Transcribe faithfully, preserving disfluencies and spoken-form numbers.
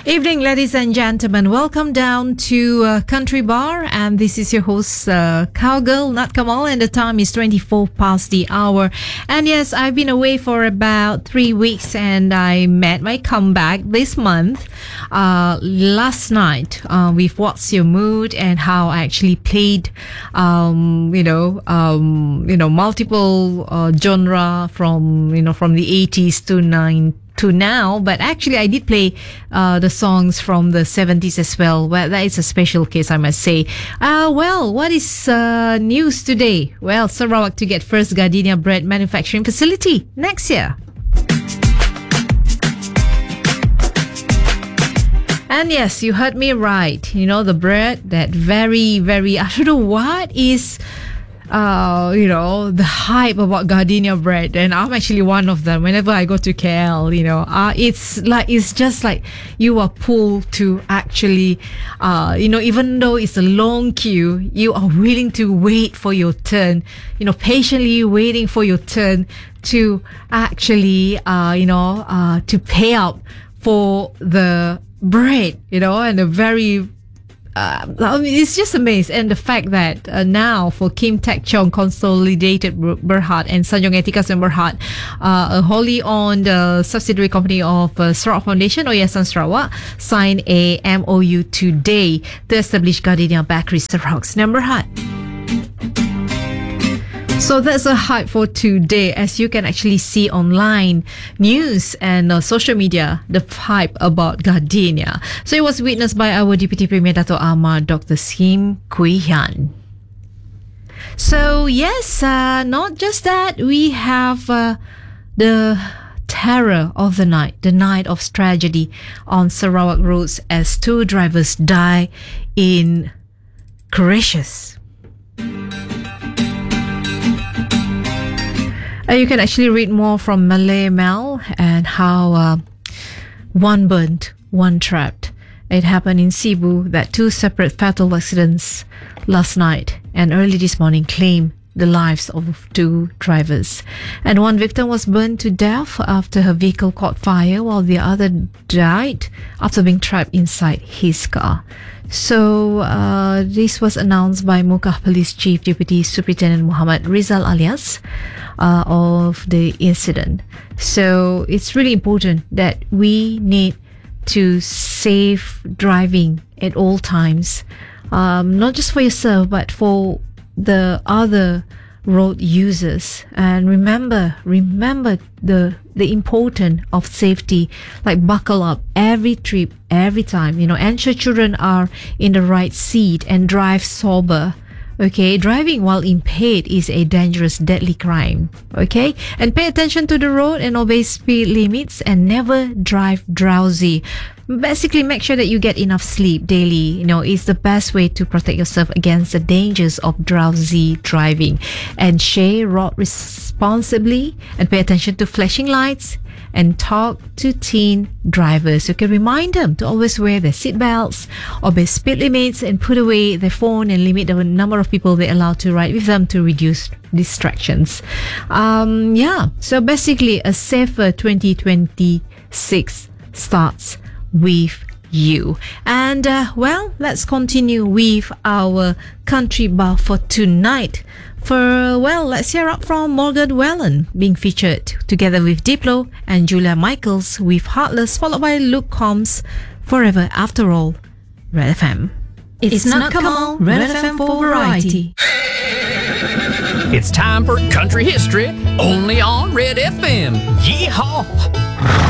Evening, ladies and gentlemen. Welcome down to uh, Country Bar, and this is your host, uh, Cowgirl, not Kamal, and the time is twenty-four past the hour. And yes, I've been away for about three weeks, and I made my comeback this month. Uh, last night uh, with What's Your Mood, and how I actually played, um, you know, um, you know, multiple uh, genre from you know from the eighties to nine. to now, but actually I did play uh, the songs from the seventies as well. Well, that is a special case, I must say. Uh, well, what is uh, news today? Well, Sarawak to get first gardenia bread manufacturing facility next year. And yes, you heard me right. You know, the bread, that very, very, I don't know what is... Uh, you know, the hype about gardenia bread, and I'm actually one of them. Whenever I go to K L, you know, uh, it's like, it's just like you are pulled to actually, uh, you know, even though it's a long queue, you are willing to wait for your turn, you know, patiently waiting for your turn to actually, uh, you know, uh, to pay up for the bread, you know, and a very Uh, I mean, it's just amazing. And the fact that uh, now for Kim Tech Chong Consolidated Berhad and Sanjung Etikas and Berhad, uh, a wholly owned uh, subsidiary company of uh, Sarawak Foundation or Yayasan Sarawak, signed a M O U today to establish Gardenia Bakery Sarawak's Berhad. So that's a hype for today, as you can actually see online news and uh, social media, the hype about gardenia. So it was witnessed by our Deputy Premier Dato' Ahmad, Doctor Skim Kui Hian. So yes, uh, not just that, we have uh, the terror of the night, the night of tragedy on Sarawak roads as two drivers die in crashes. Uh, you can actually read more from Malay Mel and how uh, one burnt, one trapped. It happened in Cebu, that two separate fatal accidents last night and early this morning claimed the lives of two drivers. And one victim was burned to death after her vehicle caught fire, while the other died after being trapped inside his car. So uh, this was announced by Mukah Police Chief Deputy Superintendent Muhammad Rizal Alias uh, of the incident. So it's really important that we need to save driving at all times, um, not just for yourself but for the other road users. And remember remember the the importance of safety, like buckle up every trip, every time, you know, ensure children are in the right seat and drive sober. Okay, driving while impaired is a dangerous, deadly crime. Okay, and pay attention to the road and obey speed limits, and never drive drowsy. Basically, make sure that you get enough sleep daily. You know, it's the best way to protect yourself against the dangers of drowsy driving. And share road responsibly, and pay attention to flashing lights, and talk to teen drivers. You can remind them to always wear their seatbelts, obey speed limits, and put away their phone and limit the number of people they allow to ride with them to reduce distractions. Um, yeah, so basically a safer twenty twenty-six starts with you. And uh, well, let's continue with our country bar for tonight. For, well, let's hear up from Morgan Wallen being featured together with Diplo and Julia Michaels with Heartless, followed by Luke Combs, Forever After All, Red F M. It's, it's not Kamal, Red F M for variety. It's time for country history, only on Red F M. Yeehaw!